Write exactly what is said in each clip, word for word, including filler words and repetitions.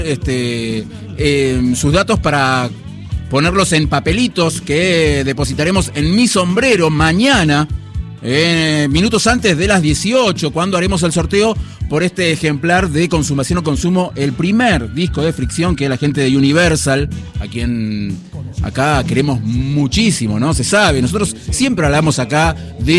este, eh, sus datos para ponerlos en papelitos que depositaremos en mi sombrero mañana, eh, minutos antes de las dieciocho, cuando haremos el sorteo por este ejemplar de Consumación o Consumo, el primer disco de Fricción, que es la gente de Universal, a quien acá queremos muchísimo, ¿no? Se sabe, nosotros siempre hablamos acá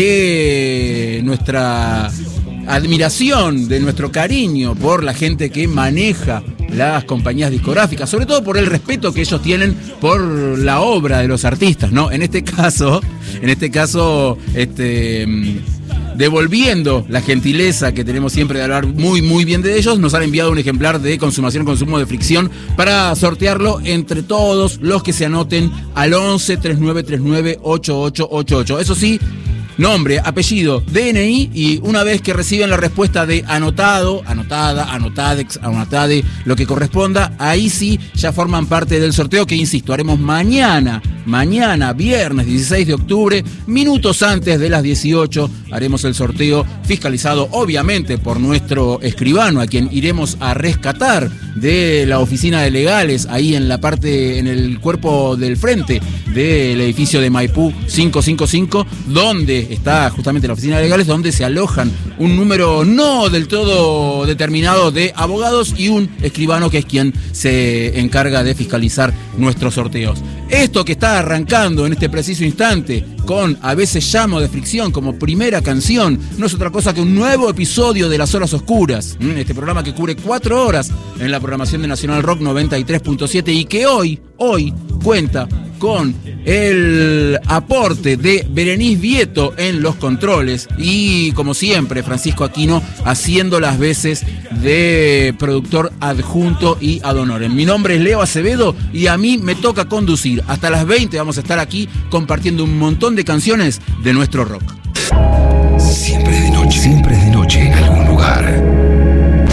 de nuestra admiración, de nuestro cariño por la gente que maneja las compañías discográficas, sobre todo por el respeto que ellos tienen por la obra de los artistas, ¿no? En este caso, en este caso, este, devolviendo la gentileza que tenemos siempre de hablar muy, muy bien de ellos, nos han enviado un ejemplar de Consumación y Consumo de Fricción para sortearlo entre todos los que se anoten al once, treinta y nueve treinta y nueve, ochenta y ocho ochenta y ocho. Eso sí, nombre, apellido, D N I, y una vez que reciben la respuesta de anotado, anotada, anotadex, anotade, lo que corresponda, ahí sí ya forman parte del sorteo que, insisto, haremos mañana, mañana, viernes dieciséis de octubre, minutos antes de las dieciocho, haremos el sorteo fiscalizado, obviamente, por nuestro escribano, a quien iremos a rescatar de la oficina de legales, ahí en la parte, en el cuerpo del frente del edificio de Maipú quinientos cincuenta y cinco, donde está justamente la oficina de legales, donde se alojan un número no del todo determinado de abogados y un escribano que es quien se encarga de fiscalizar nuestros sorteos. Esto que está arrancando en este preciso instante con A veces llamo de Fricción como primera canción no es otra cosa que un nuevo episodio de Las Horas Oscuras, este programa que cubre cuatro horas en la programación de Nacional Rock noventa y tres punto siete y que hoy, hoy cuenta con el aporte de Berenice Vieto en los controles y, como siempre, Francisco Aquino haciendo las veces de productor adjunto y ad honorem. Mi nombre es Leo Acevedo y a mí me toca conducir. Hasta las veinte vamos a estar aquí compartiendo un montón de canciones de nuestro rock. Siempre.